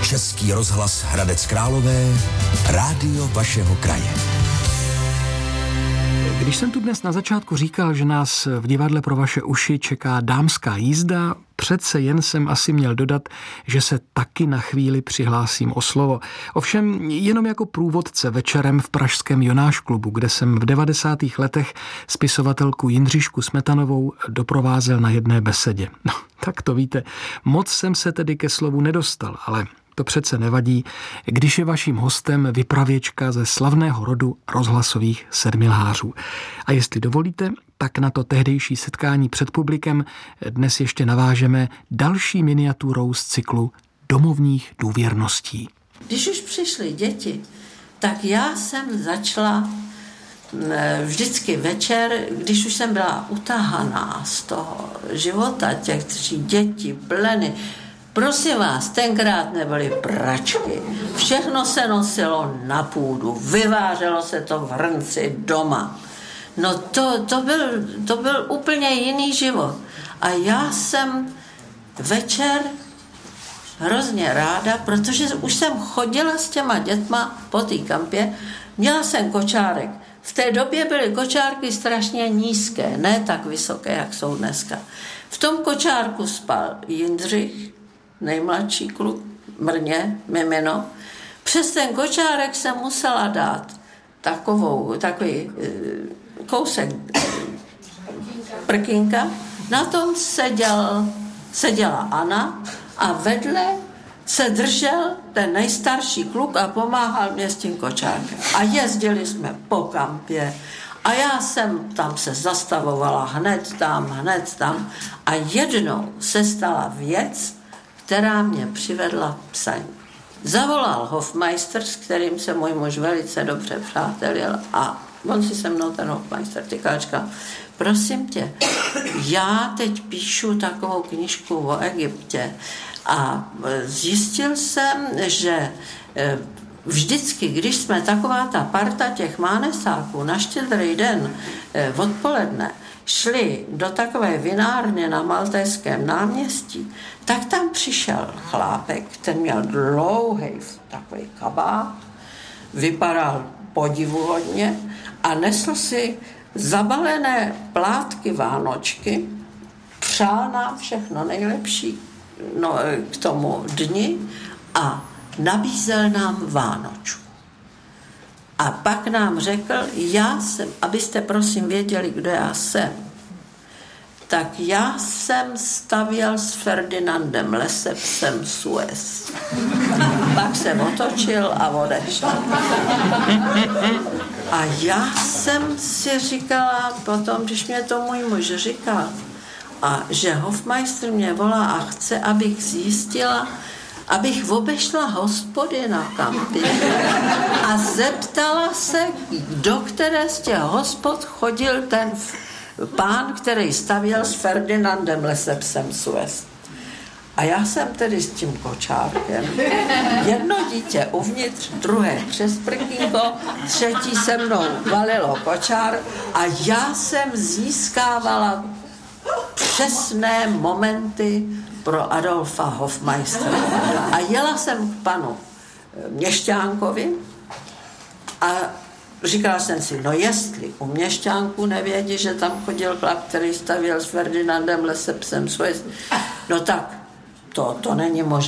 Český rozhlas Hradec Králové, rádio vašeho kraje. Když jsem tu dnes na začátku říkal, že nás v divadle Pro vaše uši čeká dámská jízda, přece jen jsem asi měl dodat, že se taky na chvíli přihlásím o slovo. Ovšem jenom jako průvodce večerem v pražském Jonáš klubu, kde jsem v 90. letech spisovatelku Jindřišku Smetanovou doprovázel na jedné besedě. No, tak to víte, moc jsem se tedy ke slovu nedostal, ale to přece nevadí, když je vaším hostem vypravěčka ze slavného rodu rozhlasových sedmilhářů. A jestli dovolíte, tak na to tehdejší setkání před publikem dnes ještě navážeme další miniaturou z cyklu Domovních důvěrností. Když už přišly děti, tak já jsem začala vždycky večer, když už jsem byla utahaná z toho života těch 3 dětí, pleny. Prosím vás, tenkrát nebyly pračky. Všechno se nosilo na půdu, vyváželo se to v hrnci doma. No to byl úplně jiný život. A já jsem večer hrozně ráda, protože už jsem chodila s těma dětma po té kampě, měla jsem kočárek. V té době byly kočárky strašně nízké, ne tak vysoké, jak jsou dneska. V tom kočárku spal Jindřich, nejmladší kluk, mrně, mimino. Přes ten kočárek jsem musela dát takový kousek prkínka. Na tom seděla Anna a vedle se držel ten nejstarší kluk a pomáhal mě s tím kočárkem. A jezdili jsme po kampě a já jsem tam se zastavovala hned tam a jednou se stala věc, která mě přivedla k psaní. Zavolal Hofmeister, s kterým se můj muž velice dobře přátelil a on si se mnou ten Hofmeister tykáčka, prosím tě, já teď píšu takovou knížku o Egyptě a zjistil jsem, že vždycky, když jsme taková ta parta těch mánesáků na Štědrý den odpoledne šli do takové vinárny na Maltéském náměstí, tak tam přišel chlápek, ten měl dlouhý takový kabát, vypadal podivuhodně a nesl si zabalené plátky vánočky, přál nám všechno nejlepší k tomu dni a nabízel nám vánočku. A pak nám řekl, abyste prosím věděli, kdo já jsem, tak já jsem stavěl s Ferdinandem Lesepsem Suez. Pak jsem otočil a odešel. A já jsem si říkala potom, když mě to můj muž říkal, a že Hofmeister mě volá a chce, abych zjistila, abych obešla hospody na kampě a zeptala se, do které z těch hospod chodil ten pán, který stavěl s Ferdinandem Lesepsem Suez. A já jsem tedy s tím kočárkem, jedno dítě uvnitř, druhé přes prkínko, třetí se mnou valilo kočár a já jsem získávala přesné momenty pro Adolfa Hofmeistera. A jela jsem k panu Měšťánkovi a říkala jsem si, no jestli u Měšťánku nevědí, že tam chodil chlap, který stavěl s Ferdinandem Lesepsem Suez, no tak to není možné.